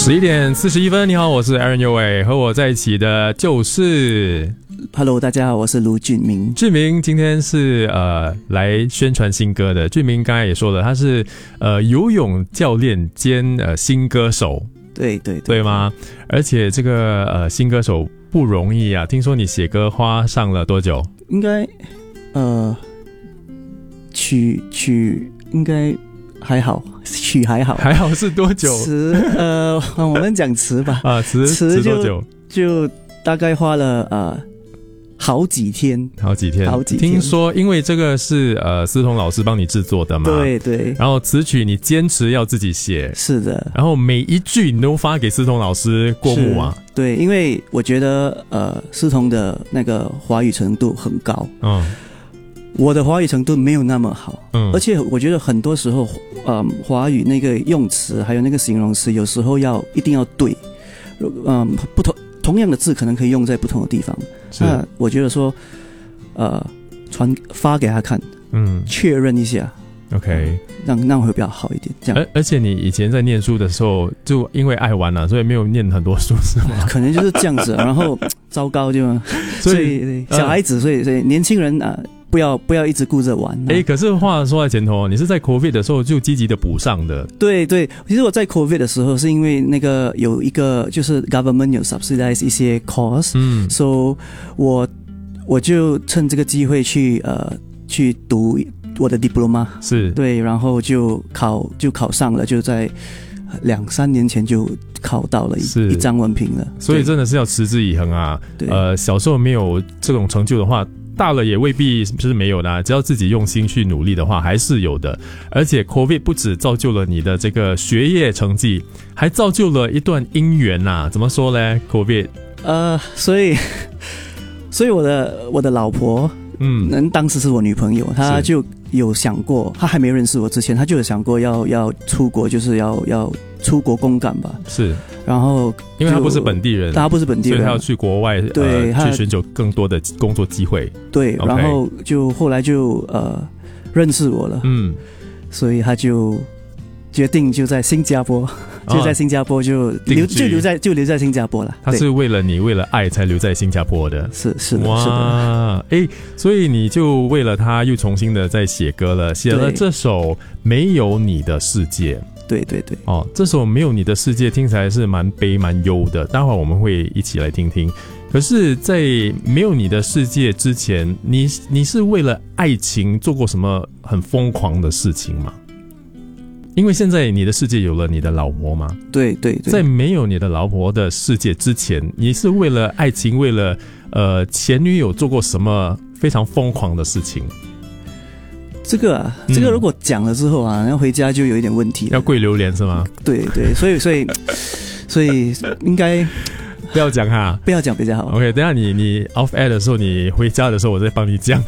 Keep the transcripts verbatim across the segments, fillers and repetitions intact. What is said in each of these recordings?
十一点四十一分，你好，我是 Aaron 右伟，和我在一起的就是 Hello， 大家好，我是卢俊明。 俊明今天是呃来宣传新歌的。俊明刚才也说了，他是呃游泳教练兼呃新歌手， 对对 对, 对吗？而且这个呃新歌手不容易啊，听说你写歌花上了多久？ 应该呃曲曲应该还好，曲还好， 还好是多久？ 词呃我们讲词吧啊，词词多久？ 就大概花了呃。好几天， 好几天， 好几天。 听说因为这个是呃思彤老师帮你制作的嘛， 对对。 然后词曲你坚持要自己写， 是的。 然后每一句你都发给思彤老师过目啊。 对，因为我觉得呃思彤的那个华语程度很高，嗯，我的华语程度没有那么好，嗯，而且我觉得很多时候，嗯、呃，华语那个用词还有那个形容词，有时候要一定要对，嗯，不同。同样的字可能可以用在不同的地方，那我觉得说，呃，传发给他看，嗯，确认一下 ，OK， 让让会比较好一点。这样， 而而且你以前在念书的时候，就因为爱玩了、啊，所以没有念很多书，是吗？ 可能就是这样子，然后糟糕就，所以, 所以小孩子，所以所以年轻人啊。不要不要一直顾着玩、啊。 哎，可是话说在前头，你是在 COVID 的时候就积极的补上的。 对对，其实我在 COVID 的时候是因为那个有一个就是 government 有 subsidize 一些 course， 嗯，所以我我就趁这个机会去呃去读我的 diploma， 是对，然后就考就考上了，就在两三年前就考到了 一, 一张文凭了。 所以真的是要持之以恒啊。对，呃，小时候没有这种成就的话。大了也未必是没有的、啊，只要自己用心去努力的话，还是有的。而且 COVID 不只造就了你的这个学业成绩，还造就了一段姻缘呐、啊。怎么说呢 ？COVID， 呃，所以，所以我的我的老婆，嗯，能当时是我女朋友，她就有想过，她还没认识我之前，她就有想过要要出国，就是要要出国公干吧。 是。 然后， 因为他不是本地人， 他不是本地人， 所以他要去国外，对、呃，去寻求更多的工作机会。 对， okay. 然后就后来就呃认识我了，嗯，所以他就决定就在新加坡，就在新加坡就留就留在就留在新加坡了。 他是为了你，为了爱才留在新加坡的， 是是的， 哇，哎，所以你就为了他又重新的在写歌了，写了这首《没有你的世界》。 对对对， 哦，这首《没有你的世界》听起来是蛮悲蛮忧的，待会儿我们会一起来听听。可是在没有你的世界之前，你你是为了爱情做过什么很疯狂的事情吗？因为现在你的世界有了你的老婆嘛， 对对对， 在没有你的老婆的世界之前，你是为了爱情，为了呃前女友做过什么非常疯狂的事情？ 这个啊，这个如果讲了之后啊，然后回家就有一点问题了， 要跪榴莲是吗？ 对对，所以所以所以应该不要讲哈， 不要讲比较好。 OK， 等一下你你 off air 的时候，你回家的时候，我再帮你讲。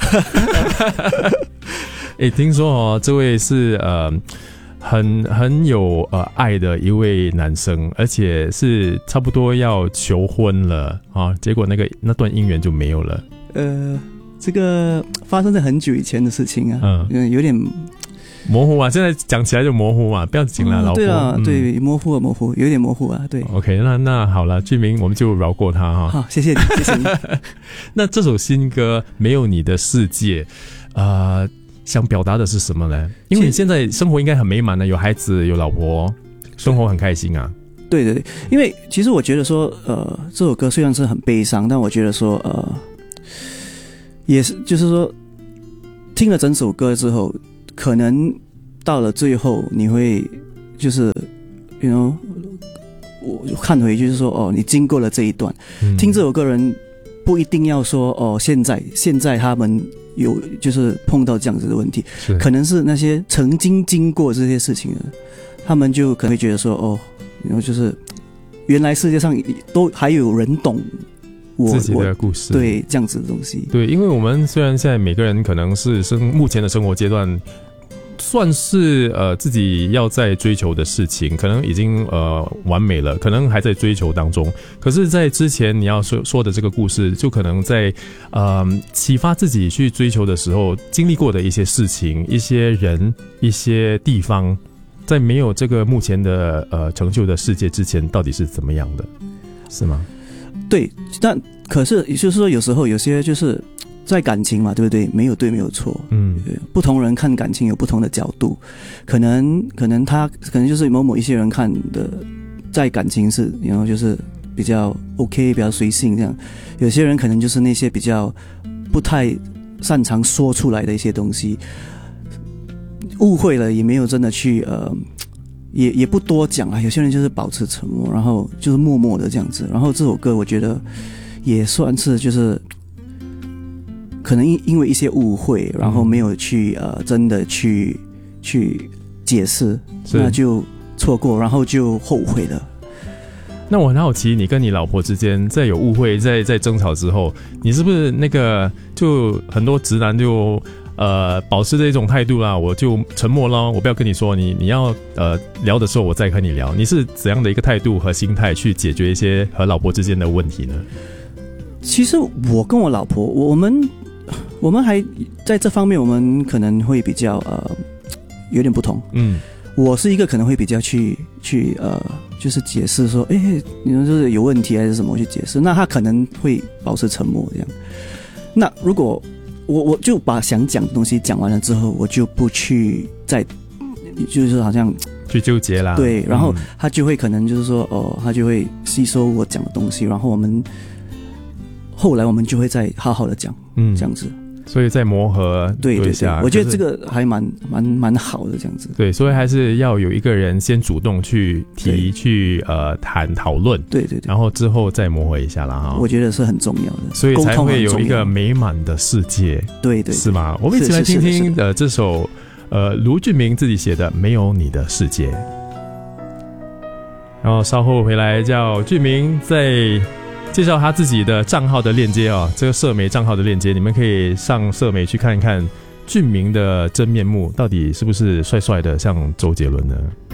哎，听说哦，这位是呃很很有呃爱的一位男生，而且是差不多要求婚了啊，结果那个那段姻缘就没有了。 呃。这个发生在很久以前的事情啊，嗯，有点模糊啊。现在讲起来就模糊嘛，不要紧了，嗯、老婆。 对啊，嗯、对，模糊啊，模糊，有点模糊啊，对。 OK， 那那好了，俊明，我们就饶过他哈。 好，谢谢你，谢谢你。 那这首新歌《没有你的世界》，呃，想表达的是什么呢？因为你现在生活应该很美满的，有孩子，有老婆，生活很开心啊。 对对对，因为其实我觉得说，呃，这首歌虽然是很悲伤，但我觉得说，呃。也是，就是说，听了整首歌之后，可能到了最后，你会就是 ，you know， 我看回去就是说，哦，你经过了这一段，嗯、听这首歌人不一定要说，哦，现在现在他们有就是碰到这样子的问题，可能是那些曾经经过这些事情的，他们就可能会觉得说，哦，然后就是原来世界上都还有人懂。 自己的故事， 对这样子的东西， 对，因为我们虽然现在每个人可能是生目前的生活阶段，算是呃自己要在追求的事情，可能已经呃完美了，可能还在追求当中。可是，在之前你要说说的这个故事，就可能在呃启发自己去追求的时候，经历过的一些事情、一些人、一些地方。 在没有这个目前的呃成就的世界之前，到底是怎么样的，是吗？ 对，但可是也就是说，有时候有些就是在感情嘛，对不对？没有对，没有错。 嗯， 不同人看感情有不同的角度，可能可能他可能就是某某一些人看的，在感情是，然后就是比较 OK， 比较随性这样。有些人可能就是那些比较不太擅长说出来的一些东西，误会了也没有真的去呃。也也不多讲啊，有些人就是保持沉默，然后就是默默的这样子。然后这首歌我觉得也算是就是可能因因为一些误会，然后没有去呃真的去去解释，那就错过，然后就后悔了。 那我很好奇，你跟你老婆之间在有误会、在在争吵之后，你是不是那个就很多直男就？呃，保持这种态度啦，我就沉默咯，我不要跟你说，你你要呃聊的时候我再跟你聊。你是怎样的一个态度和心态去解决一些和老婆之间的问题呢？ 其实我跟我老婆，我们我们还在这方面，我们可能会比较呃有点不同。嗯，我是一个可能会比较去去呃，就是解释说，哎，你们就是有问题还是什么去解释，那他可能会保持沉默这样。那如果我我就把想讲的东西讲完了之后，我就不去再就是好像去纠结啦。 对，然后他就会可能就是说哦，他就会吸收我讲的东西，然后我们后来我们就会再好好的讲，嗯，这样子。所以再磨合对对对，我觉得这个还蛮蛮蛮好的这样子。 对，所以还是要有一个人先主动去提去呃谈讨论， 对对对， 然后之后再磨合一下啦哈。 我觉得是很重要的， 所以才会有一个美满的世界， 对 对, 对， 是吗？我们一起来听听呃这首呃卢俊明自己写的《没有你的世界》，然后稍后回来叫俊明在。介绍他自己的账号的链接啊，这个社媒账号的链接，你们可以上社媒去看一看俊明的真面目，到底是不是帅帅的像周杰伦呢？